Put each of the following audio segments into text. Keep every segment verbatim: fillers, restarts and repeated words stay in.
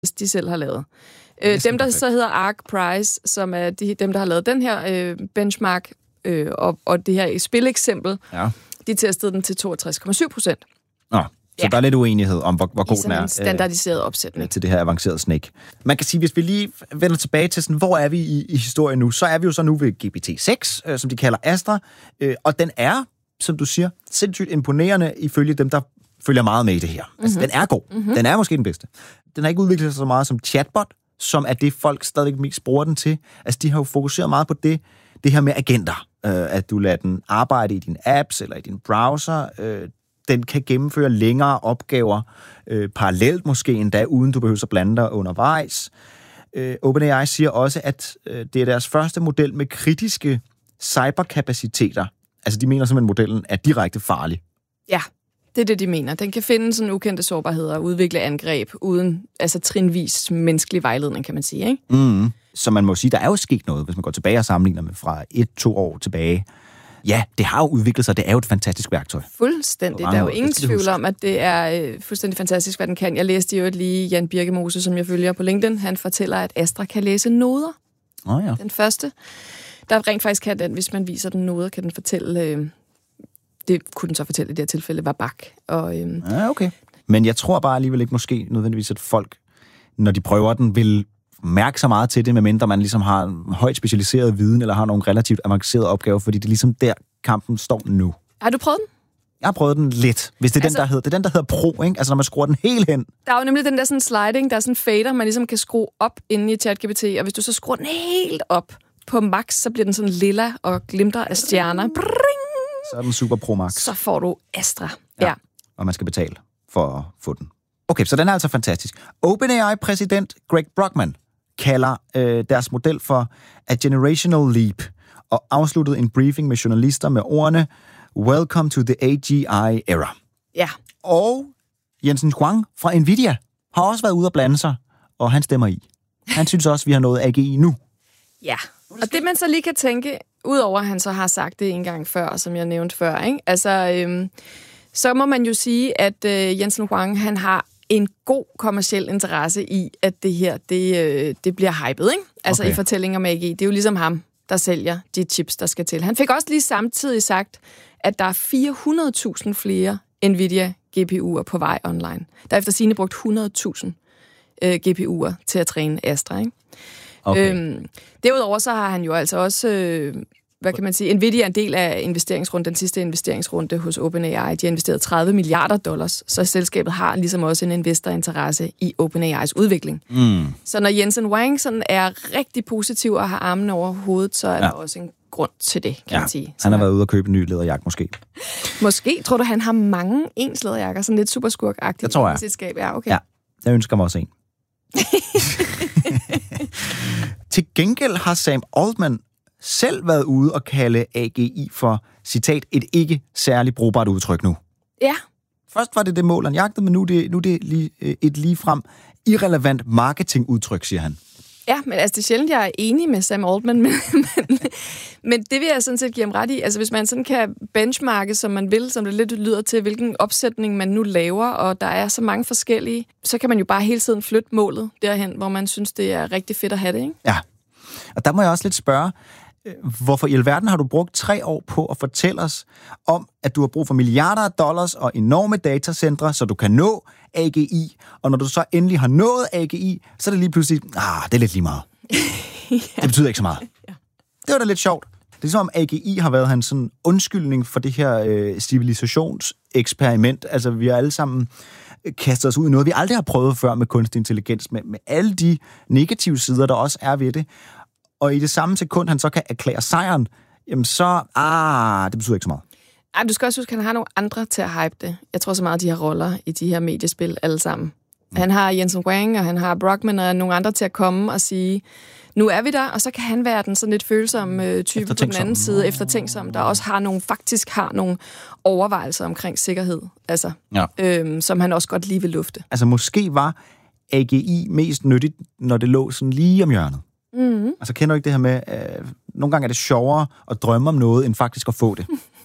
de selv har lavet. Øh, dem, der så hedder Arc Price, som er de, dem, der har lavet den her øh, benchmark, øh, og, og det her spileksempel, ja. De testede den til toogtres komma syv procent. Nå, så ja. Der er lidt uenighed om, hvor, hvor god den er. En standardiseret opsætning. Til det her avancerede Snake. Man kan sige, hvis vi lige vender tilbage til, sådan, hvor er vi i, i historien nu, så er vi jo så nu ved G P T seks, øh, som de kalder Astra, øh, og den er, som du siger, sindssygt imponerende ifølge dem, der følger meget med i det her. Mm-hmm. Altså, den er god. Mm-hmm. Den er måske den bedste. Den har ikke udviklet sig så meget som chatbot, som er det, folk stadigvæk mest bruger den til. Altså, de har jo fokuseret meget på det, det her med agenter. Øh, at du lader den arbejde i din apps eller i din browser. Øh, den kan gennemføre længere opgaver, øh, parallelt måske endda, uden du behøver at blande dig undervejs. Øh, OpenAI siger også, at øh, det er deres første model med kritiske cyberkapaciteter. Altså, de mener simpelthen, at modellen er direkte farlig. Ja, det er det, de mener. Den kan finde sådan ukendte sårbarheder og udvikle angreb uden altså trinvis menneskelig vejledning, kan man sige, ikke? Mm. Så man må sige, der er jo sket noget, hvis man går tilbage og sammenligner med fra et, to år tilbage. Ja, det har jo udviklet sig, det er jo et fantastisk værktøj. Fuldstændig. Der er jo ingen tvivl om, at det er øh, fuldstændig fantastisk, hvad den kan. Jeg læste jo lige Jan Birkemose, som jeg følger på LinkedIn. Han fortæller, at Astra kan læse noder. Oh, ja. Den første. Der rent faktisk kan den, hvis man viser den noder, kan den fortælle... Øh, det kunne den så fortælle i det her tilfælde, var bak. Og, øh, ja, okay. Men jeg tror bare alligevel ikke måske nødvendigvis, at folk, når de prøver den, vil mærke så meget til det, medmindre man ligesom har en højt specialiseret viden, eller har nogle relativt avancerede opgaver, fordi det er ligesom der, kampen står nu. Har du prøvet den? Jeg har prøvet den lidt. Hvis det er, altså, den, der hedder, det er den, der hedder Pro, ikke? Altså, når man skruer den helt hen. Der er jo nemlig den der sådan sliding, der er sådan fader, man ligesom kan skrue op inde i ChatGPT, og hvis du så skruer den helt op på max, så bliver den sådan lilla og glimter af stjerner. Bring! Så er den Super Pro Max. Så får du Astra. Ja. ja. Og man skal betale for at få den. Okay, så den er altså fantastisk. OpenAI-præsident Greg Brockman kalder øh, deres model for A Generational Leap, og afsluttede en briefing med journalister med ordene Welcome to the A G I era. Ja. Og Jensen Huang fra Nvidia har også været ude at blande sig, og han stemmer i. Han synes også, vi har nået A G I nu. Ja, og det man så lige kan tænke, udover at han så har sagt det en gang før, som jeg nævnte før, ikke? Altså, øhm, så må man jo sige, at øh, Jensen Huang, han har en god kommerciel interesse i, at det her, det, øh, det bliver hypet, ikke? Altså okay. I fortællinger om A G I. Det er jo ligesom ham, der sælger de chips, der skal til. Han fik også lige samtidig sagt, at der er fire hundrede tusind flere Nvidia G P U'er på vej online. Der er efter sigende brugt hundrede tusind øh, G P U'er til at træne Astra, ikke? Okay. Øhm, derudover så har han jo altså også, øh, hvad kan man sige, Nvidia er en del af investeringsrunden, den sidste investeringsrunde hos OpenAI. De har investeret tredive milliarder dollars, så selskabet har ligesom også en investorinteresse i OpenAI's udvikling. Mm. Så når Jensen Huang sådan er rigtig positiv og har armene over hovedet, så er ja. der også en grund til det, kan ja. man sige. Så han har været ude og købe en ny læderjakke, måske. Måske. Tror du, han har mange ens læderjakker? Sådan lidt superskurk-agtigt. Det tror jeg. I sit skab. Ja, okay. Ja, jeg ønsker mig også en. Til gengæld har Sam Altman selv været ude og kalde A G I for, citat, et ikke særlig brugbart udtryk nu. Ja. Først var det det mål, han jagtede, men nu er det, nu er det lige, et ligefrem irrelevant marketingudtryk, siger han. Ja, men altså det er sjældent, jeg er enig med Sam Altman, men, men, men det vil jeg sådan set give ham ret i. Altså hvis man sådan kan benchmarke, som man vil, som det lidt lyder til, hvilken opsætning man nu laver, og der er så mange forskellige, så kan man jo bare hele tiden flytte målet derhen, hvor man synes, det er rigtig fedt at have det, ikke? Ja, og der må jeg også lidt spørge, hvorfor i alverden har du brugt tre år på at fortælle os om, at du har brug for milliarder af dollars og enorme datacentre, så du kan nå A G I, og når du så endelig har nået A G I, så er det lige pludselig, ah, det er lidt lige meget. ja. Det betyder ikke så meget. Ja. Det var da lidt sjovt. Det er ligesom, A G I har været hans sådan undskyldning for det her øh, civilisationseksperiment. Altså, vi har alle sammen kastet os ud i noget, vi aldrig har prøvet før med kunstig intelligens, med, med alle de negative sider, der også er ved det. Og i det samme sekund, han så kan erklære sejren, jamen så, ah, det betyder ikke så meget. Ej, du skal også huske, at han har nogle andre til at hype det. Jeg tror så meget, at de har roller i de her mediespil alle sammen. Mm. Han har Jensen Huang, og han har Brockman, og nogle andre til at komme og sige, nu er vi der, og så kan han være den sådan lidt følsomme øh, type på den anden side, eftertænksom, der også har nogle, faktisk har nogle overvejelser omkring sikkerhed, altså, ja. øhm, som han også godt lige vil lufte. Altså måske var A G I mest nyttigt, når det lå sådan lige om hjørnet. Mm-hmm. Altså kender du ikke det her med, øh, nogle gange er det sjovere at drømme om noget, end faktisk at få det.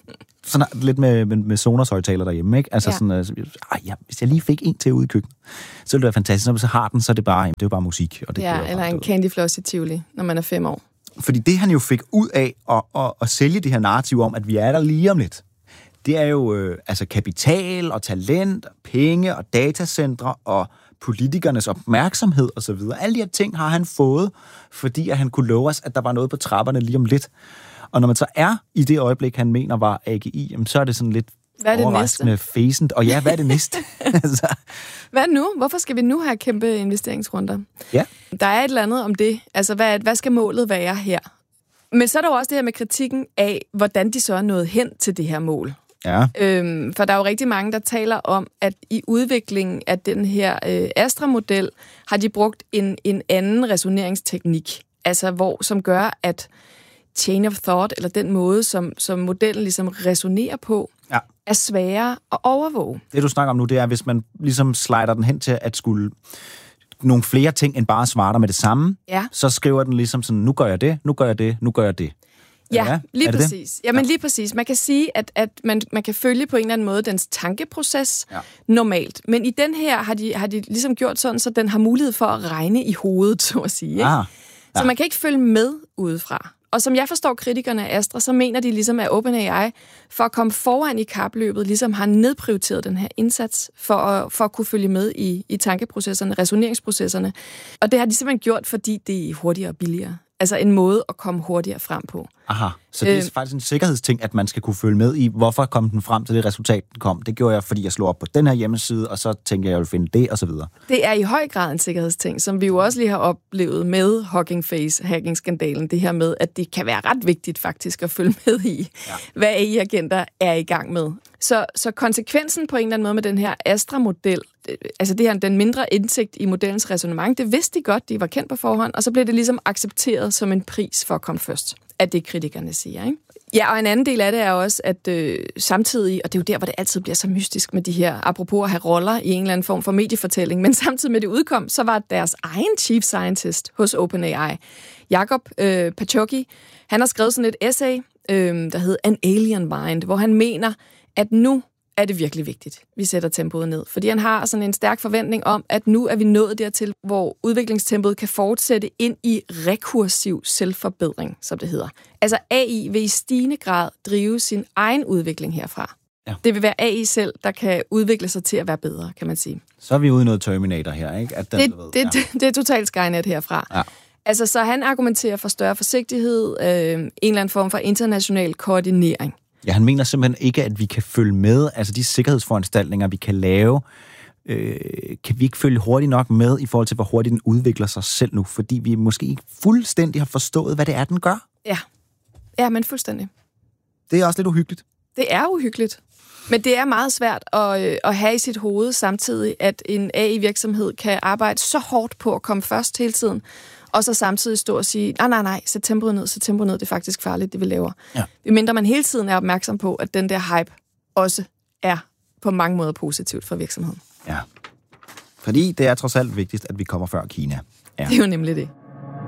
sådan lidt med, med, med Sonos-højtaler derhjemme, ikke? Altså ja. sådan, altså, ej, ja, hvis jeg lige fik en til ude i køkkenet, så ville det være fantastisk. Når så har den, så er det bare, jamen, det er jo bare musik. Og det ja, eller en Candy Floss i Tivoli, når man er fem år. Fordi det, han jo fik ud af at, at, at sælge det her narrativ om, at vi er der lige om lidt, det er jo øh, altså kapital og talent, og penge og datacentre og politikernes opmærksomhed og så videre. Alle de her ting har han fået, fordi at han kunne love os, at der var noget på trapperne lige om lidt. Og når man så er i det øjeblik, han mener var A G I, jamen, så er det sådan lidt hvad er det overraskende fæsent. Og ja, hvad er det næste? altså. Hvad nu? Hvorfor skal vi nu have kæmpe investeringsrunder? Ja. Der er et eller andet om det. Altså, hvad, hvad skal målet være her? Men så er der jo også det her med kritikken af, hvordan de så er nået hen til det her mål. Ja. Øhm, for der er jo rigtig mange, der taler om, at i udviklingen af den her øh, Astra-model, har de brugt en, en anden resoneringsteknik, altså hvor, som gør, at chain of thought, eller den måde, som, som modellen ligesom resonerer på, ja. er sværere at overvåge. Det, du snakker om nu, det er, hvis man ligesom slider den hen til at skulle nogle flere ting, end bare svare dig med det samme, ja. så skriver den ligesom sådan, nu gør jeg det, nu gør jeg det, nu gør jeg det. Ja, ja, lige præcis. Det? Jamen lige præcis. Man kan sige, at, at man, man kan følge på en eller anden måde dens tankeproces ja. normalt. Men i den her har de, har de ligesom gjort sådan, så den har mulighed for at regne i hovedet, så at sige. Ikke? Ah, ja. Så man kan ikke følge med udefra. Og som jeg forstår kritikerne af Astra, så mener de ligesom, at OpenAI for at komme foran i kapløbet, ligesom har nedprioriteret den her indsats for at, for at kunne følge med i, i tankeprocesserne, resoneringsprocesserne. Og det har de simpelthen gjort, fordi det er hurtigere og billigere. Altså en måde at komme hurtigere frem på. Aha, så det er øh, faktisk en sikkerhedsting, at man skal kunne følge med i, hvorfor kom den frem til det resultat, den kom. Det gjorde jeg, fordi jeg slog op på den her hjemmeside, og så tænkte jeg, jeg ville finde det, og så videre. Det er i høj grad en sikkerhedsting, som vi jo også lige har oplevet med Hugging Face-hacking-skandalen. Det her med, at det kan være ret vigtigt faktisk at følge med i, ja. hvad A I-agenter er i gang med. Så, så konsekvensen på en eller anden måde med den her Astra-model, altså det her, den mindre indsigt i modellens ræsonnement, det vidste de godt, de var kendt på forhånd, og så blev det ligesom accepteret som en pris for at komme først, at det kritikerne siger, ikke? Ja, og en anden del af det er også, at øh, samtidig, og det er jo der, hvor det altid bliver så mystisk med de her, apropos at have roller i en eller anden form for mediefortælling, men samtidig med det udkom, så var deres egen chief scientist hos OpenAI, Jacob øh, Pachocki, han har skrevet sådan et essay, øh, der hedder An Alien Mind, hvor han mener, at nu er det virkelig vigtigt, vi sætter tempoet ned. Fordi han har sådan en stærk forventning om, at nu er vi nået dertil, hvor udviklingstempoet kan fortsætte ind i rekursiv selvforbedring, som det hedder. Altså A I vil i stigende grad drive sin egen udvikling herfra. Ja. Det vil være A I selv, der kan udvikle sig til at være bedre, kan man sige. Så er vi ude i noget Terminator her, ikke? At den, det, ved, det, ja. det, det er totalt Skynet herfra. Ja. Altså, så han argumenterer for større forsigtighed, øh, en eller anden form for international koordinering. Ja, han mener simpelthen ikke, at vi kan følge med, altså de sikkerhedsforanstaltninger, vi kan lave, øh, kan vi ikke følge hurtigt nok med i forhold til, hvor hurtigt den udvikler sig selv nu, fordi vi måske ikke fuldstændig har forstået, hvad det er, den gør. Ja, ja, men fuldstændig. Det er også lidt uhyggeligt. Det er uhyggeligt. Men det er meget svært at, øh, at have i sit hoved samtidig, at en A I-virksomhed kan arbejde så hårdt på at komme først hele tiden, og så samtidig stå og sige, nej, nej, nej, sæt tempoet ned, sæt tempoet ned, det er faktisk farligt, det vi laver. Ja. Mindre man hele tiden er opmærksom på, at den der hype også er på mange måder positivt for virksomheden. Ja, fordi det er trods alt vigtigst, at vi kommer før Kina. Ja. Det er jo nemlig det.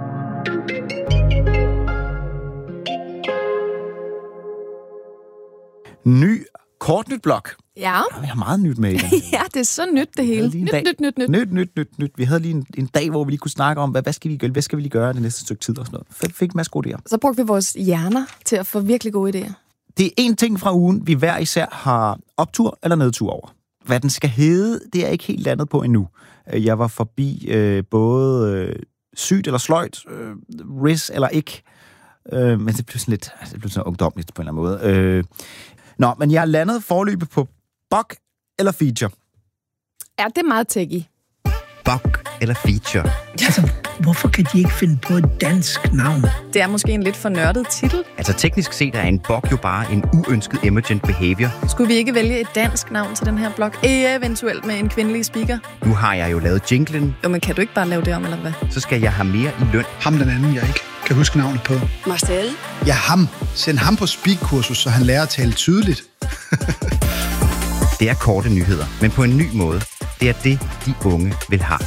Ny kortnyt blog. Ja. Vi har meget nyt med i den. Ja, det er så nyt det hele. Nyt, dag, nyt, nyt, nyt. Nyt, nyt, nyt, nyt. Vi havde lige en, en dag, hvor vi lige kunne snakke om, hvad, hvad, skal vi gøre, hvad skal vi lige gøre det næste stykke tid og sådan noget. Fik en masse gode idéer. Så brugte vi vores hjerner til at få virkelig gode idéer. Det er en ting fra ugen, vi hver især har optur eller nedtur over. Hvad den skal hedde, det er ikke helt landet på endnu. Jeg var forbi øh, både øh, sygt eller sløjt, øh, ris eller ikke. Øh, men det blev sådan lidt, altså, det blev sådan ungdomligt på en eller anden måde. Øh, Nå, men jeg har landet forløbet på bug eller feature. Ja, det er meget techy. Bug eller feature? Altså, hvorfor kan de ikke finde på et dansk navn? Det er måske en lidt for nørdet titel. Altså, teknisk set er en bug jo bare en uønsket emergent behavior. Skulle vi ikke vælge et dansk navn til den her blog? Eventuelt med en kvindelig speaker? Nu har jeg jo lavet jinglen. Jo, men kan du ikke bare lave det om, eller hvad? Så skal jeg have mere i løn. Ham den anden, jeg ikke kan huske navnet på. Marcel? Ja, ham. Send ham på speakkursus, så han lærer at tale tydeligt. Det er korte nyheder, men på en ny måde. Det er det, de unge vil have.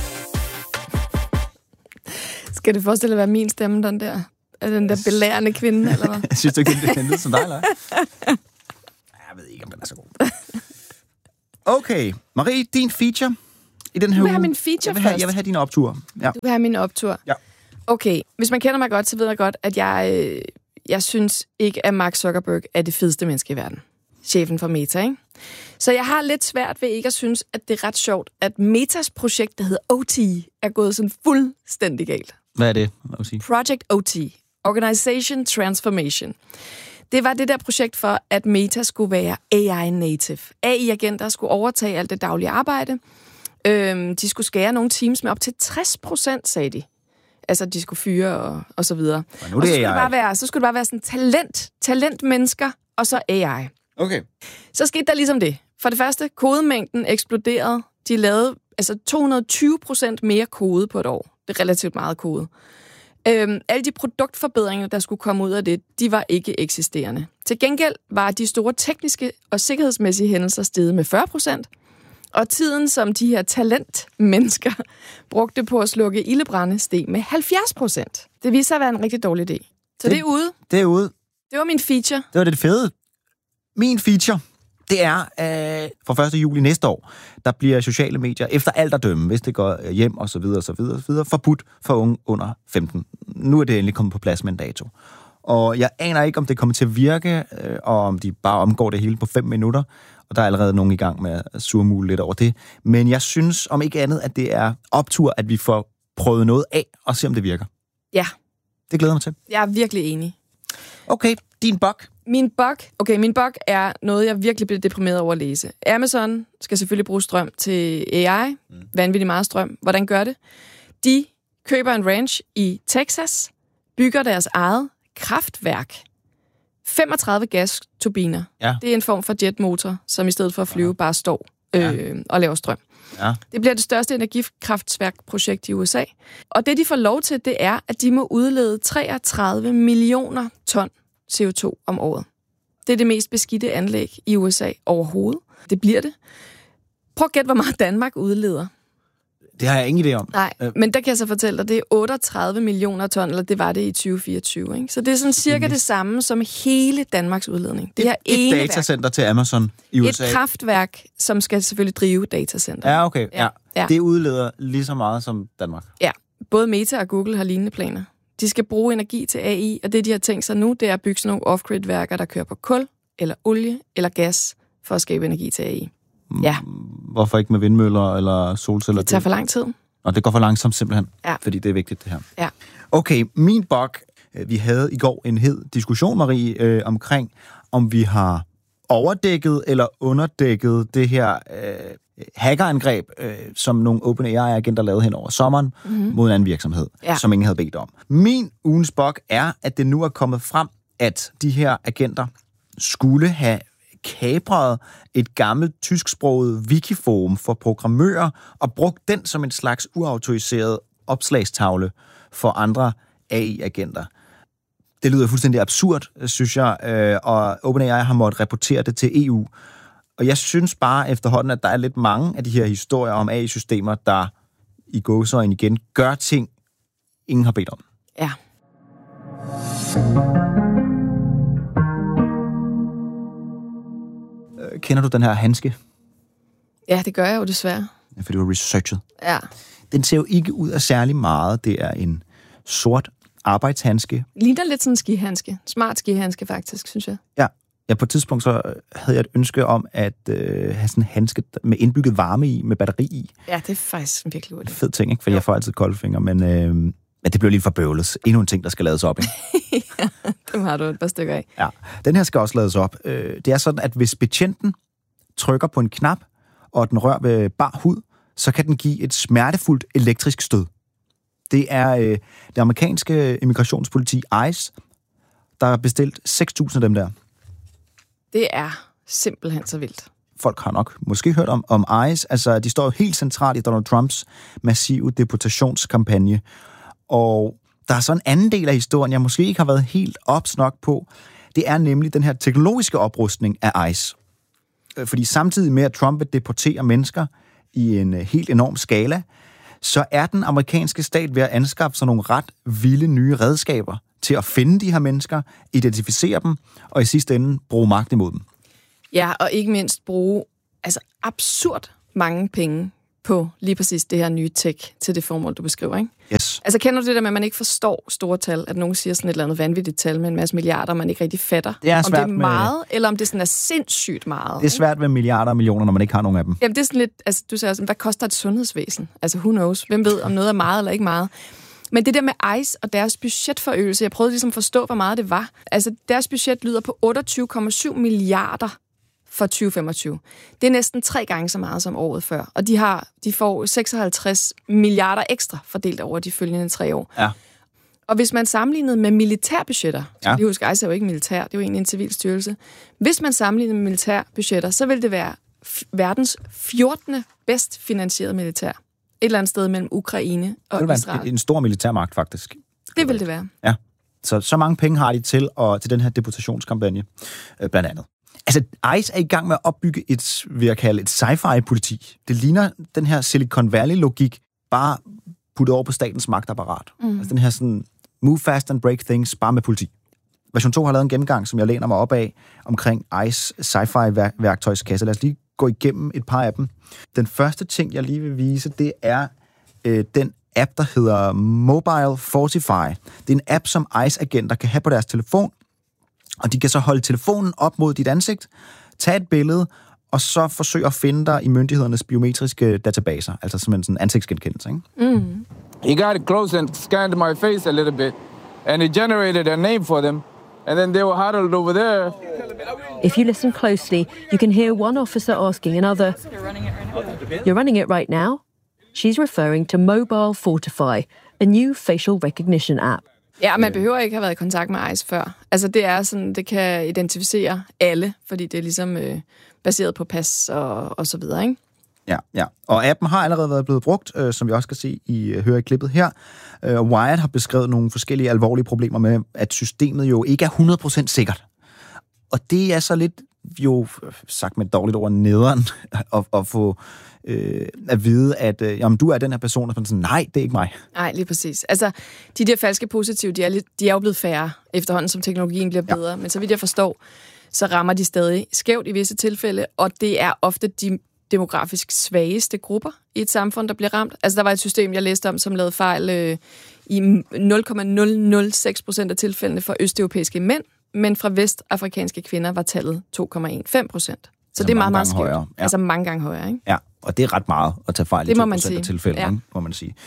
Skal det forestille at være min stemme, den der, den der belærende kvinde, eller hvad? Jeg synes, det kan det som dig, eller? Ja, Okay, Marie, din feature i den her Du vil uge. have min feature jeg vil have, først. Jeg vil have din optur. Ja. Du vil have min optur. Ja. Okay, hvis man kender mig godt, så ved jeg godt, at jeg, øh, jeg synes ikke, at Mark Zuckerberg er det fedeste menneske i verden. Chefen for Meta, ikke? Så jeg har lidt svært ved ikke at synes, at det er ret sjovt, at Metas projekt, der hedder O T, er gået sådan fuldstændig galt. Hvad er det, må jeg sige? Project O T, Organization Transformation. Det var det der projekt for, at Meta skulle være A I-native. A I-agenter skulle overtage alt det daglige arbejde. Øhm, de skulle skære nogle teams med op til tres procent, sagde de. Altså, de skulle fyre og, og så videre. Og nu er og det så skulle, A I. det bare være, så skulle det bare være sådan talent, talentmennesker og så A I. Okay. Så skete der ligesom det. For det første, kodemængden eksploderede. De lavede altså to hundrede og tyve procent mere kode på et år. Det er relativt meget kode. Øhm, alle de produktforbedringer, der skulle komme ud af det, de var ikke eksisterende. Til gengæld var de store tekniske og sikkerhedsmæssige hændelser steget med fyrre procent, og tiden, som de her talentmennesker brugte på at slukke ildebrande, steg med halvfjerds procent. Det viser sig at være en rigtig dårlig idé. Så det, det er ude. Det er ude. Det var min feature. Det var det fede. Min feature, det er, at fra første juli næste år, der bliver sociale medier, efter alt at dømme, hvis det går hjem og så videre, og så videre, og så videre, forbudt for unge under femten. Nu er det endelig kommet på plads med en dato. Og jeg aner ikke, om det kommer til at virke, og om de bare omgår det hele på fem minutter, og der er allerede nogen i gang med at surmule lidt over det. Men jeg synes, om ikke andet, at det er optur, at vi får prøvet noget af, og se, om det virker. Ja. Det glæder mig til. Jeg er virkelig enig. Okay, din bug. Min bug, okay, min bug er noget, jeg virkelig bliver deprimeret over at læse. Amazon skal selvfølgelig bruge strøm til A I. Mm. Vanvittigt meget strøm. Hvordan gør det? De køber en ranch i Texas, bygger deres eget kraftværk. femogtredive gasturbiner. Ja. Det er en form for jetmotor, som i stedet for at flyve ja. bare står øh, ja. og laver strøm. Ja. Det bliver det største energikraftværkprojekt i U S A. Og det, de får lov til, det er, at de må udlede treogtredive millioner ton C O to om året. Det er det mest beskidte anlæg i U S A overhovedet. Det bliver det. Prøv at gætte, hvor meget Danmark udleder. Det har jeg ingen idé om. Nej, men der kan jeg så fortælle dig, det er otteogtredive millioner ton, eller det var det i tyve fireogtyve. Ikke? Så det er sådan cirka det samme som hele Danmarks udledning. Det her et datacenter til Amazon i U S A. Et kraftværk, som skal selvfølgelig drive datacenter. Ja, okay. Ja. Ja. Det udleder lige så meget som Danmark. Ja, både Meta og Google har lignende planer. De skal bruge energi til A I, og det, de har tænkt sig nu, det er at bygge sådan nogle off-grid-værker, der kører på kul, eller olie, eller gas, for at skabe energi til A I. Ja. Hvorfor ikke med vindmøller eller solceller? Det tager for lang tid. Og det går for langsomt simpelthen, ja. fordi det er vigtigt det her. Ja. Okay, min bug. Vi havde i går en hed diskussion, Marie, øh, omkring, om vi har overdækket eller underdækket det her øh, hackerangreb, øh, som nogle OpenAI-agenter lavede hen over sommeren mm-hmm. mod en anden virksomhed, ja. som ingen havde bedt om. Min ugens bug er, at det nu er kommet frem, at de her agenter skulle have kapret et gammelt tysksproget wikiforum for programmører og brugt den som en slags uautoriseret opslagstavle for andre A I-agenter. Det lyder fuldstændig absurd, synes jeg, og OpenAI har måttet rapportere det til E U. Og jeg synes bare efterhånden, at der er lidt mange af de her historier om A I-systemer, der i gåseøjne igen gør ting, ingen har bedt om. Ja. Kender du den her handske? Ja, det gør jeg jo desværre. Ja, for det var researchet. Ja. Den ser jo ikke ud af særlig meget. Det er en sort arbejdshandske. Ligner lidt sådan en skihandske. Smart skihandske faktisk, synes jeg. Ja. Ja, på et tidspunkt så havde jeg et ønske om at øh, have sådan en handske med indbygget varme i, med batteri i. Ja, det er faktisk en virkelig god idé. Fed ting, ikke? For jo. Jeg får altid kolde fingre, men, øh, men det bliver lidt for bøvlet. Endnu en ting, der skal lades op, ikke? Ja, dem har du et par stykker af. Ja, den her skal også lades op. Det er sådan, at hvis betjenten trykker på en knap, og den rører ved bar hud, så kan den give et smertefuldt elektrisk stød. Det er øh, det amerikanske immigrationspoliti ICE, der har bestilt seks tusind af dem der. Det er simpelthen så vildt. Folk har nok måske hørt om, om ICE. Altså, de står jo helt centralt i Donald Trumps massive deportationskampagne. Og der er så en anden del af historien, jeg måske ikke har været helt ops nok på. Det er nemlig den her teknologiske oprustning af ICE. Fordi samtidig med, at Trump vil deportere mennesker i en helt enorm skala, så er den amerikanske stat ved at anskaffe sig nogle ret vilde nye redskaber til at finde de her mennesker, identificere dem, og i sidste ende bruge magt imod dem. Ja, og ikke mindst bruge altså absurd mange penge på lige præcis det her nye tech til det formål, du beskriver, ikke? Yes. Altså kender du det der med, at man ikke forstår store tal, at nogen siger sådan et eller andet vanvittigt tal med en masse milliarder, man ikke rigtig fatter? Det er om det er med- meget, eller om det sådan er sindssygt meget. Det er svært med milliarder og millioner, når man ikke har nogen af dem. Jamen det er sådan lidt, altså du siger sådan, hvad koster et sundhedsvæsen? Altså who knows? Hvem ved, om noget er meget eller ikke meget? Men det der med ICE og deres budgetforøgelse, jeg prøvede ligesom at forstå, hvor meget det var. Altså deres budget lyder på otteogtyve komma syv milliarder for tyve femogtyve. Det er næsten tre gange så meget som året før. Og de, har, de får seksoghalvtreds milliarder ekstra fordelt over de følgende tre år. Ja. Og hvis man sammenlignede med militærbudgetter, så Ja. vi husker, ICE er jo ikke militær, det er jo egentlig en civil styrelse. Hvis man sammenlignede med militærbudgetter, så ville det være f- verdens fjortende bedst finansierede militær. Et eller andet sted mellem Ukraine og Det vil Israel. være en, en stor militærmagt, faktisk. Det vil det være. Ja. Så, så mange penge har de til, og, til den her deportationskampagne, øh, blandt andet. Altså, ICE er i gang med at opbygge et, vil jeg kalde et sci-fi-politi. Det ligner den her Silicon Valley-logik, bare puttet over på statens magtapparat. Mm. Altså den her sådan, move fast and break things, bare med politi. Version to har lavet en gennemgang, som jeg læner mig op af, omkring ICE sci-fi-værktøjskasse. Lad os lige gå igennem et par af dem. Den første ting, jeg lige vil vise, det er øh, den app, der hedder Mobile Fortify. Det er en app, som ICE-agenter kan have på deres telefon, og de kan så holde telefonen op mod dit ansigt, tage et billede, og så forsøge at finde dig i myndighedernes biometriske databaser, altså simpelthen sådan en ansigtsgenkendelse, ikke? Mm. He got it close and scanned my face a little bit, and it generated a name for them, and then they were huddled over there. If you listen closely, you can hear one officer asking another, "You're running it right now?" She's referring to Mobile Fortify, a new facial recognition app. Ja, man behøver ikke have været i kontakt med ICE før. Altså det er sådan, det kan identificere alle, fordi det er ligesom øh, baseret på pas og, og så videre, ikke? Ja, ja. Og appen har allerede været blevet brugt, øh, som vi også kan se i øh, høre i klippet her. Øh, Wired har beskrevet nogle forskellige alvorlige problemer med, at systemet jo ikke er hundrede procent sikkert. Og det er så lidt, jo sagt med et dårligt ord, nederen at, at få øh, at vide, at øh, jamen, du er den her person, og sådan, nej, det er ikke mig. Nej, lige præcis. Altså, de der falske positive, de er, lidt, de er jo blevet færre efterhånden, som teknologien bliver bedre. Ja. Men så vidt jeg forstår, så rammer de stadig skævt i visse tilfælde, og det er ofte de demografisk svageste grupper i et samfund, der bliver ramt. Altså, der var et system, jeg læste om, som lavede fejl øh, i nul komma nul nul seks procent af tilfældene for østeuropæiske mænd, men fra vestafrikanske kvinder var tallet to komma femten procent. Så, så det er meget, meget skævt. Højere. Ja. Altså mange gange højere, ikke? Ja, og det er ret meget at tage fejl i to procent af tilfældene, ja. Må man sige.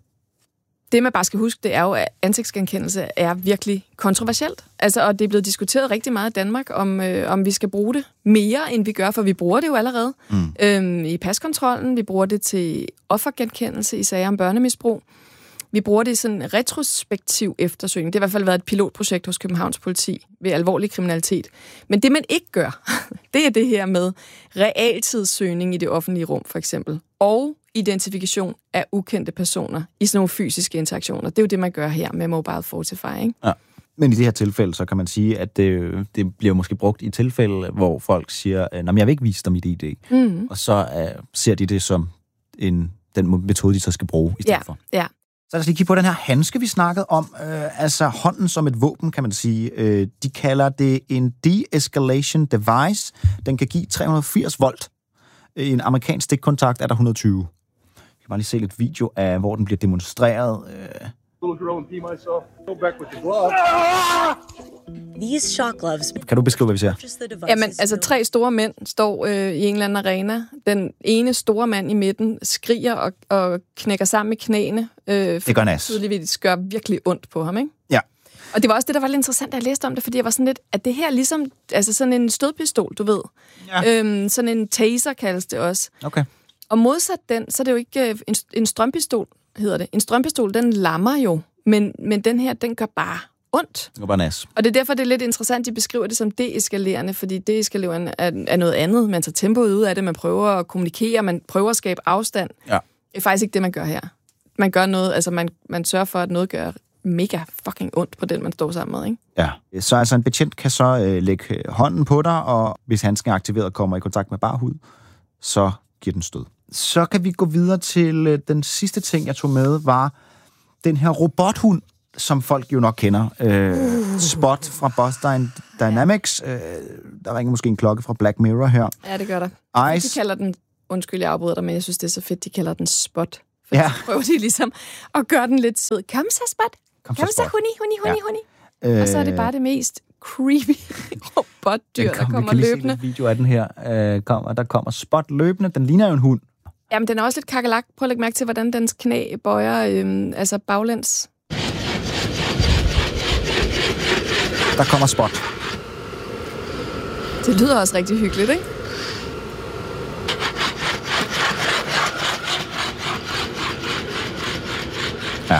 Det, man bare skal huske, det er jo, at ansigtsgenkendelse er virkelig kontroversielt. Altså, og det er blevet diskuteret rigtig meget i Danmark, om, øh, om vi skal bruge det mere, end vi gør, for vi bruger det jo allerede. Mm. Øhm, I paskontrollen, vi bruger det til offergenkendelse i sager om børnemisbrug. Vi bruger det i sådan en retrospektiv eftersøgning. Det har i hvert fald været et pilotprojekt hos Københavns Politi ved alvorlig kriminalitet. Men det, man ikke gør, det er det her med realtidssøgning i det offentlige rum, for eksempel. Og identifikation af ukendte personer i sådan nogle fysiske interaktioner. Det er jo det, man gør her med Mobile Fortify, ikke? Ja. Men i det her tilfælde, så kan man sige, at det, det bliver måske brugt i tilfælde, hvor folk siger, at jeg vil ikke vise dig mit I D. Mm-hmm. Og så uh, ser de det som en, den metode, de så skal bruge i stedet ja, for. Ja. Så lad os lige kigge på den her handske, vi snakkede om. Øh, altså hånden som et våben, kan man sige. Øh, de kalder det en de-escalation device. Den kan give tre hundrede og firs volt. I en amerikansk stikkontakt er der et hundrede og tyve. Jeg kan bare lige se lidt video af, hvor den bliver demonstreret. Øh. These shock gloves. Kan du beskrive, hvad vi ser? Jamen, altså tre store mænd står øh, i en eller anden arena. Den ene store mand i midten skriger og, og knækker sammen med knæene. Øh, det gør nas. Tydeligvis gør virkelig ondt på ham, ikke? Ja. Og det var også det, der var lidt interessant, da jeg læste om det, fordi jeg var sådan lidt, at det her ligesom, altså sådan en stødpistol, du ved. Ja. Øhm, sådan en taser kaldes det også. Okay. Og modsat den, så er det jo ikke en, en strømpistol, hedder det. En strømpistol, den lammer jo, men, men den her, den gør bare ondt. Det gør bare nas. Og det er derfor, det er lidt interessant, de beskriver det som deeskalerende, fordi deeskalering er, er noget andet. Man tager tempoet ud af det, man prøver at kommunikere, man prøver at skabe afstand. Ja. Det er faktisk ikke det, man gør her. Man gør noget, altså man, man sørger for, at noget gør mega fucking ondt på den, man står sammen med, ikke? Ja. Så altså en betjent kan så øh, lægge hånden på dig, og hvis handsken er aktiveret og kommer i kontakt med bar hud, så giver den stød. Så kan vi gå videre til øh, den sidste ting, jeg tog med, var den her robothund, som folk jo nok kender. Øh, Spot fra Boston, Dynamics. Øh, der ringer måske en klokke fra Black Mirror her. Ja, det gør der. Ice. De kalder den, undskyld, jeg afbryder dig, men jeg synes, det er så fedt, de kalder den Spot. For Ja. så prøver de ligesom at gøre den lidt sød. Kom så, Spot. Kom så, Kom så, Spot. huni, huni, huni, Ja. huni. Øh, Og så er det bare det mest creepy robotdyr, der kommer vi kan lige løbende. se lidt video af den her. Øh, kommer, der kommer Spot løbende. Den ligner jo en hund. Jamen, den er også lidt kakelak. Prøv at lægge mærke til, hvordan dens knæ bøjer, øhm, altså baglæns. Der kommer Spot. Det lyder også rigtig hyggeligt, ikke? Ja.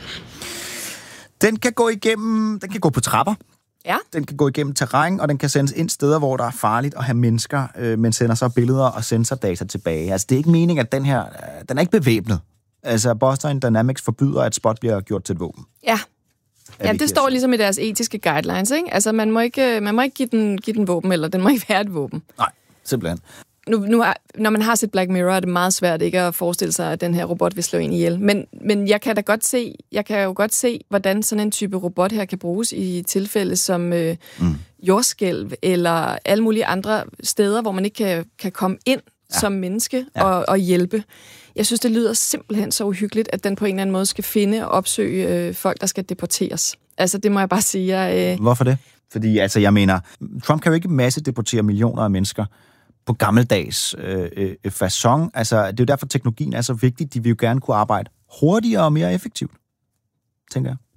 Den kan gå igennem, den kan gå på trapper. Ja. Den kan gå igennem terræn, og den kan sendes ind steder, hvor der er farligt at have mennesker, øh, men sender så billeder og sensordata tilbage. Altså, det er ikke meningen, at den her, øh, den er ikke bevæbnet. Altså, Boston Dynamics forbyder, at Spot bliver gjort til et våben. Ja. Ja, vi det står ligesom i deres etiske guidelines, ikke? Altså, man må ikke, man må ikke give den, give den våben, eller den må ikke være et våben. Nej, simpelthen. Nu, nu er, når man har set Black Mirror, er det meget svært ikke at forestille sig, at den her robot vil slå en ihjel. Men, men jeg kan da godt se, jeg kan jo godt se, hvordan sådan en type robot her kan bruges i tilfælde som øh, mm. jordskælv, eller alle mulige andre steder, hvor man ikke kan, kan komme ind ja. som menneske Ja. og, og hjælpe. Jeg synes, det lyder simpelthen så uhyggeligt, at den på en eller anden måde skal finde og opsøge øh, folk, der skal deporteres. Altså, det må jeg bare sige. Jeg, øh... Hvorfor det? Fordi, altså, jeg mener, Trump kan jo ikke massedeportere millioner af mennesker på gammeldags øh, øh, façon. Altså, det er jo derfor, teknologien er så vigtig. De vil jo gerne kunne arbejde hurtigere og mere effektivt, tænker jeg.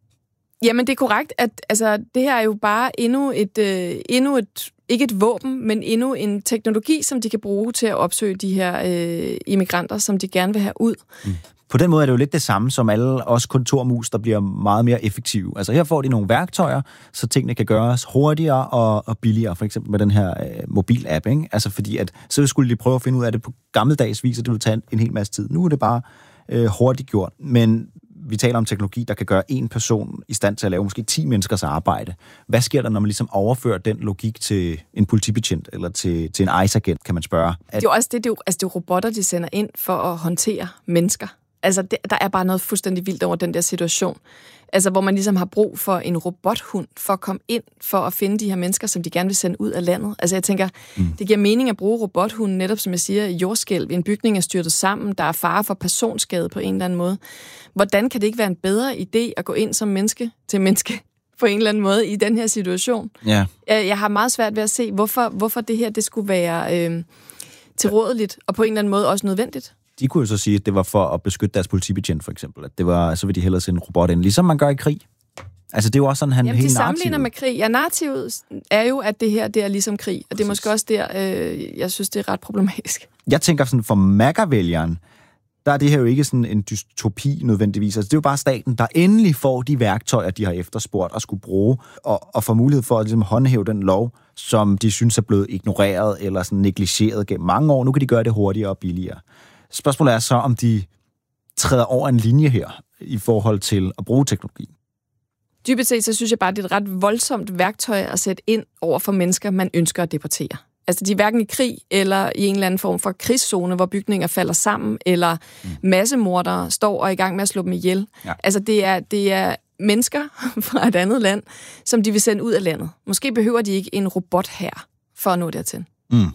Jamen, det er korrekt, at altså, det her er jo bare endnu et, øh, endnu et, ikke et våben, men endnu en teknologi, som de kan bruge til at opsøge de her øh, immigranter, som de gerne vil have ud. Mm. På den måde er det jo lidt det samme som alle os kontormus, der bliver meget mere effektive. Altså her får de nogle værktøjer, så tingene kan gøres hurtigere og, og billigere, for eksempel med den her øh, mobil-app, ikke? Altså fordi, at så skulle de prøve at finde ud af det på gammeldags vis, og det ville tage en, en hel masse tid. Nu er det bare øh, hurtigt gjort, men vi taler om teknologi, der kan gøre en person i stand til at lave måske ti menneskers arbejde. Hvad sker der, når man ligesom overfører den logik til en politibetjent eller til, til en ICE-agent, kan man spørge? At... Det er jo også det, det er jo, altså det er jo robotter, de sender ind for at håndtere mennesker. Altså, det, der er bare noget fuldstændig vildt over den der situation. Altså, hvor man ligesom har brug for en robothund for at komme ind, for at finde de her mennesker, som de gerne vil sende ud af landet. Altså, jeg tænker, mm. det giver mening at bruge robothunden, netop som jeg siger, jordskælv, en bygning er styrtet sammen, der er fare for personskade på en eller anden måde. Hvordan kan det ikke være en bedre idé at gå ind som menneske til menneske på en eller anden måde i den her situation? Ja. Jeg, jeg har meget svært ved at se, hvorfor, hvorfor det her det skulle være øh, tilrådeligt, og på en eller anden måde også nødvendigt. De kunne jo så sige, at det var for at beskytte deres politibetjent, for eksempel. At det var, så vil de hellere sende en robot ind, ligesom man gør i krig. Altså, det er jo også sådan, han Jamen, hele de sammenligner narrativet. med krig. Ja, narrativet er jo, at det her, det er ligesom krig. Og det er måske også der, øh, jeg synes, det er ret problematisk. Jeg tænker sådan, for MAGA-vælgeren, der er det her jo ikke sådan en dystopi nødvendigvis. Altså, det er jo bare staten, der endelig får de værktøjer, de har efterspurgt og skulle bruge, og, og får mulighed for at ligesom, håndhæve den lov, som de synes er blevet ignoreret eller sådan negligeret gennem mange år. Nu kan de gøre det hurtigere og billigere. Spørgsmålet er så, om de træder over en linje her i forhold til at bruge teknologi. Dybest set, så synes jeg bare, det er et ret voldsomt værktøj at sætte ind over for mennesker, man ønsker at deportere. Altså, de er hverken i krig eller i en eller anden form for krigszone, hvor bygninger falder sammen, eller mm. massemordere står og er i gang med at slå dem ihjel. Ja. Altså, det er, det er mennesker fra et andet land, som de vil sende ud af landet. Måske behøver de ikke en robot her for at nå dertil. Mm.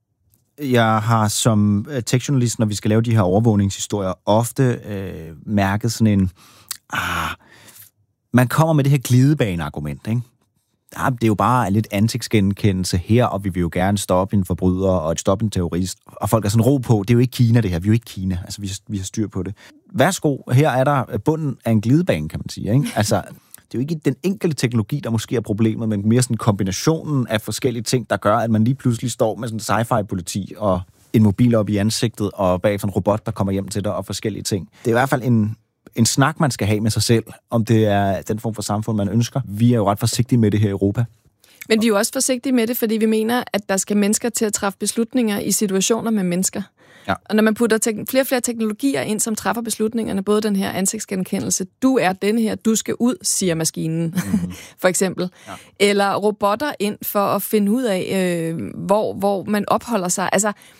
Jeg har som tekstjournalist, når vi skal lave de her overvågningshistorier, ofte øh, mærket sådan en... Ah, man kommer med det her glidebaneargument, ikke? Ja, det er jo bare lidt ansigtsgenkendelse her, og vi vil jo gerne stoppe en forbryder og stoppe en terrorist. Og folk er sådan ro på, det er jo ikke Kina det her, vi er jo ikke Kina, altså vi, vi har styr på det. Værsgo, her er der bunden af en glidebane, kan man sige, ikke? Altså, det er jo ikke den enkelte teknologi, der måske er problemet, men mere sådan kombinationen af forskellige ting, der gør, at man lige pludselig står med sådan sci-fi-politi og en mobil op i ansigtet, og bagefter en robot, der kommer hjem til dig, og forskellige ting. Det er i hvert fald en, en snak, man skal have med sig selv, om det er den form for samfund, man ønsker. Vi er jo ret forsigtige med det her i Europa. Men vi er jo også forsigtige med det, fordi vi mener, at der skal mennesker til at træffe beslutninger i situationer med mennesker. Ja. Og når man putter tek- flere og flere teknologier ind, som træffer beslutningerne, både den her ansigtsgenkendelse, du er den her, du skal ud, siger maskinen, mm-hmm. for eksempel. Ja. Eller robotter ind for at finde ud af, øh, hvor, hvor man opholder sig. Altså,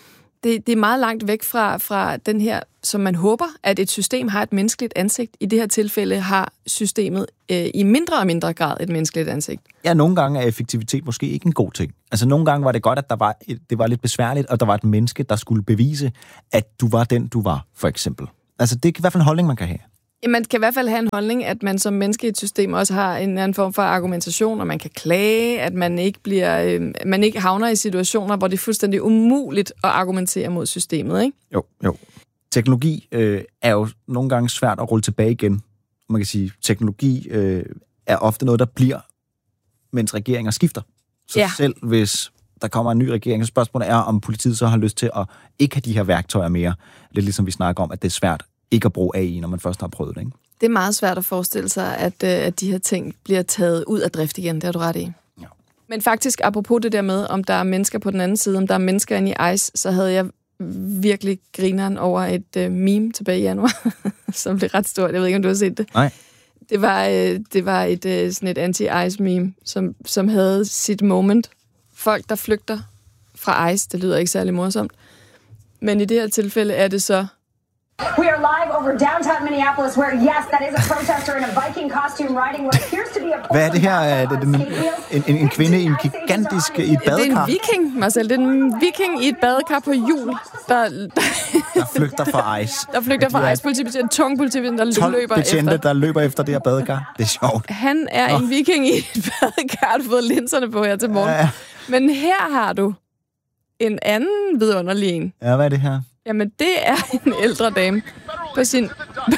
det, det er meget langt væk fra, fra den her, som man håber, at et system har et menneskeligt ansigt. I det her tilfælde har systemet øh, i mindre og mindre grad et menneskeligt ansigt. Ja, nogle gange er effektivitet måske ikke en god ting. Altså, nogle gange var det godt, at der var et, det var lidt besværligt, og der var et menneske, der skulle bevise, at du var den, du var, for eksempel. Altså, det er i hvert fald en holdning, man kan have. Man kan i hvert fald have en holdning, at man som menneske i et system også har en anden form for argumentation, og man kan klage, at man ikke bliver, øh, man ikke havner i situationer, hvor det er fuldstændig umuligt at argumentere mod systemet, ikke? Jo, jo. Teknologi øh, er jo nogle gange svært at rulle tilbage igen. Man kan sige, teknologi øh, er ofte noget, der bliver, mens regeringer skifter. Så ja. Selv hvis der kommer en ny regering, så spørgsmålet er, om politiet så har lyst til at ikke have de her værktøjer mere. Lidt ligesom vi snakker om, at det er svært ikke at bruge A I, når man først har prøvet det, ikke? Det er meget svært at forestille sig, at, at de her ting bliver taget ud af drift igen. Det har du ret i. Ja. Men faktisk, apropos det der med, om der er mennesker på den anden side, om der er mennesker inde i ICE, så havde jeg virkelig grineren over et uh, meme tilbage i januar, som blev ret stort. Jeg ved ikke, om du har set det. Nej. Det var, uh, det var et, uh, sådan et anti-ICE-meme, som, som havde sit moment. Folk, der flygter fra ICE, det lyder ikke særlig morsomt. Men i det her tilfælde er det så... We are live over downtown Minneapolis, where, yes, that is a protester in a Viking costume riding what appears to be a... Hvad er det her? Er det en, en, en, en kvinde i en gigantisk i et badekar? Det er en viking, Marcel. Det er en viking i et badekar på hjul, der... Der, der flygter fra ICE. Der flygter fra ICE. Politibetjent, en tung politibetjent, der løber efter. betjente, der løber efter det her badekar. Det er sjovt. Han er oh. en viking i et badekar, du har fået linserne på her til morgen. Ja. Men her har du en anden vidunderlig en. Ja, hvad er det her? Jamen, det er en ældre dame på sin...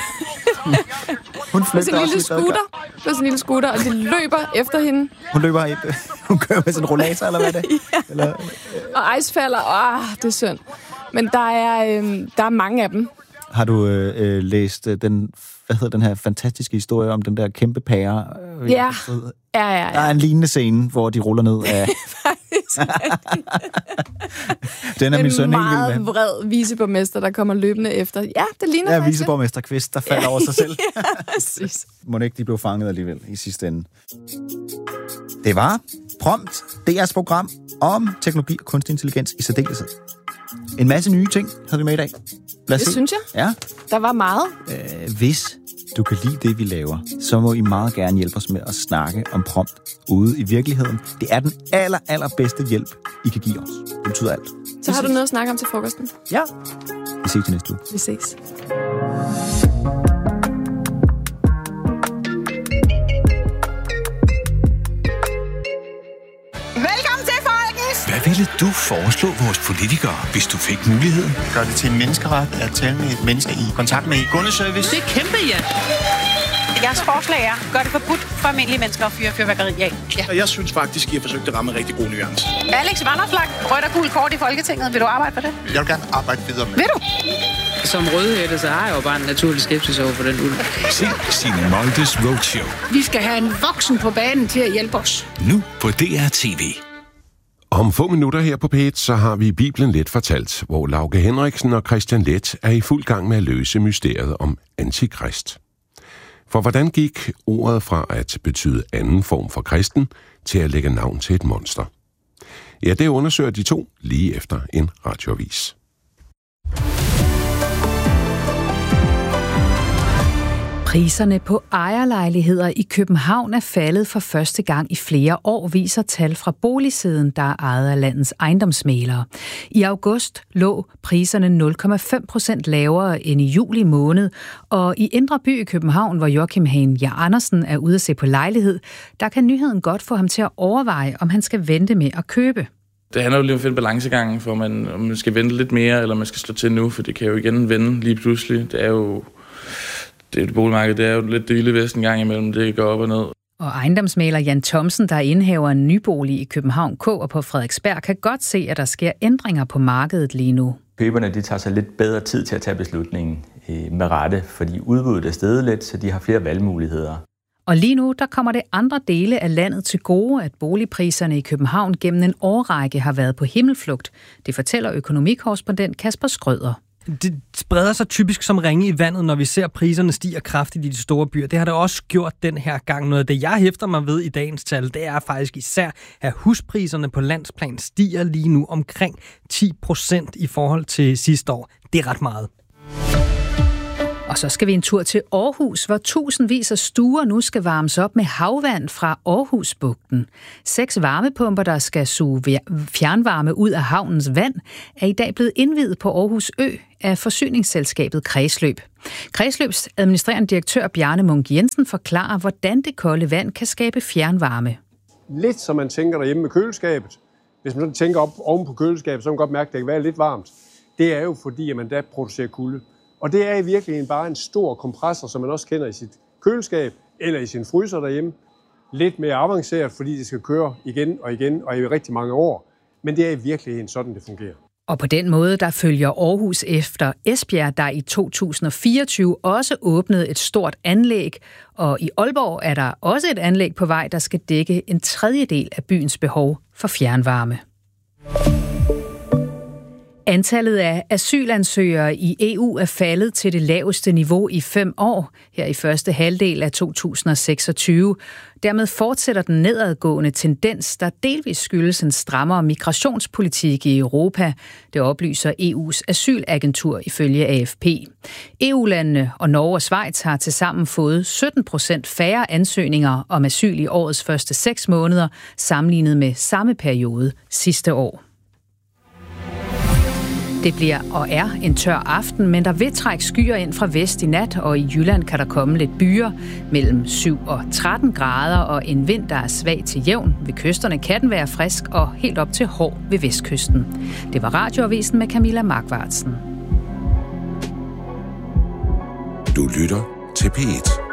Hun på sin lille scooter. På sin lille scooter, og de løber efter hende. Hun løber i... Hun kører med sin rollator, eller hvad er det? Ja. Eller... Og Ice falder. Åh, det er synd. Men der er, øh, der er mange af dem. Har du øh, læst øh, den, hvad hedder den her fantastiske historie om den der kæmpe pære? Øh, ja. Ja, ja, ja. Der er en lignende scene, hvor de ruller ned af... Den er min søn helt vild med. En meget vred viceborgmester, der kommer løbende efter. Ja, det ligner ja, faktisk. Ja, viceborgmester Kvist, der falder ja. over sig selv. Ja, præcis. Må ikke de blev fanget alligevel i sidste ende. Det var Prompt, D R's program om teknologi og kunstig intelligens i særdeleshed. En masse nye ting havde vi med i dag. Lad os det se. synes jeg. Ja. Der var meget. Øh, hvis du kan lide det, vi laver, så må I meget gerne hjælpe os med at snakke om prompt ude i virkeligheden. Det er den aller, aller bedste hjælp, I kan give os. Det betyder alt. Så har du noget at snakke om til frokosten? Ja. Vi ses til næste uge. Vi ses. Velkommen til, folkens! Hvad ville du foreslå vores politikere, hvis du fik muligheden? Gør det til en menneskeret at tale med et menneske i kontakt med kundeservice? Det er kæmpe, ja! Jeres forslag er, gør det forbudt for almindelige mennesker at fyre fyrværkeri af. Ja. Jeg synes faktisk, I har forsøgt at ramme en rigtig god nuance. Alex Vanderflag, rødt og gul kort i Folketinget. Vil du arbejde for det? Jeg vil gerne arbejde videre med. Vil du? Som rødhætte, så har jeg jo bare en naturlig skepsis over for den ulv. Se Signe Moldes Roadshow. Vi skal have en voksen på banen til at hjælpe os. Nu på D R T V. Om få minutter her på P et, så har vi Bibelen Let fortalt, hvor Lauke Henriksen og Christian Leth er i fuld gang med at løse mysteriet om Antikrist. For hvordan gik ordet fra at betyde anden form for kristen til at lægge navn til et monster? Ja, det undersøger de to lige efter en radioavis. Priserne på ejerlejligheder i København er faldet for første gang i flere år, viser tal fra Boligsiden, der er ejet af landets ejendomsmæglere. I august lå priserne nul komma fem procent lavere end i juli måned, og i Indre By i København, hvor Joachim Hagen Andersen er ude at se på lejlighed, der kan nyheden godt få ham til at overveje, om han skal vente med at købe. Det handler jo lige om at finde balancegangen, for man, om man skal vente lidt mere, eller man skal slå til nu, for det kan jo igen vende lige pludselig. Det er jo... Det boligmarked, det er jo lidt det vilde vesten gang imellem, det går op og ned. Og ejendomsmægler Jan Thomsen, der indhæver en nybolig i København K og på Frederiksberg, kan godt se, at der sker ændringer på markedet lige nu. Køberne de tager sig lidt bedre tid til at tage beslutningen med rette, fordi udbuddet er steget lidt, så de har flere valgmuligheder. Og lige nu der kommer det andre dele af landet til gode, at boligpriserne i København gennem en årrække har været på himmelflugt. Det fortæller økonomikorrespondent Kasper Skrøder. Det spreder sig typisk som ringe i vandet, når vi ser priserne stiger kraftigt i de store byer. Det har det også gjort den her gang. Noget af det, jeg hæfter mig ved i dagens tal, det er faktisk især, at huspriserne på landsplan stiger lige nu omkring ti procent i forhold til sidste år. Det er ret meget. Og så skal vi en tur til Aarhus, hvor tusindvis af stuer nu skal varmes op med havvand fra Aarhusbugten. Seks varmepumper, der skal suge fjernvarme ud af havnens vand, er i dag blevet indviet på Aarhus Ø af forsyningsselskabet Kredsløb. Kredsløbs administrerende direktør Bjarne Munk Jensen forklarer, hvordan det kolde vand kan skabe fjernvarme. Lidt som man tænker derhjemme med køleskabet. Hvis man tænker op oven på køleskabet, så kan man godt mærke, at det kan være lidt varmt. Det er jo fordi, at man da producerer kulde. Og det er i virkeligheden bare en stor kompressor, som man også kender i sit køleskab eller i sin fryser derhjemme. Lidt mere avanceret, fordi det skal køre igen og igen og i rigtig mange år. Men det er i virkeligheden sådan, det fungerer. Og på den måde, der følger Aarhus efter Esbjerg, der i to tusind og fireogtyve også åbnede et stort anlæg. Og i Aalborg er der også et anlæg på vej, der skal dække en tredjedel af byens behov for fjernvarme. Antallet af asylansøgere i E U er faldet til det laveste niveau i fem år, her i første halvdel af to tusind og seksogtyve. Dermed fortsætter den nedadgående tendens, der delvis skyldes en strammere migrationspolitik i Europa. Det oplyser E U's asylagentur ifølge A F P. E U-landene og Norge og Schweiz har tilsammen fået sytten procent færre ansøgninger om asyl i årets første seks måneder, sammenlignet med samme periode sidste år. Det bliver og er en tør aften, men der vil trække skyer ind fra vest i nat, og i Jylland kan der komme lidt byer mellem syv og tretten grader, og en vind, der er svag til jævn. Ved kysterne kan den være frisk og helt op til hård ved vestkysten. Det var Radioavisen med Camilla Markvartsen. Du lytter til P et.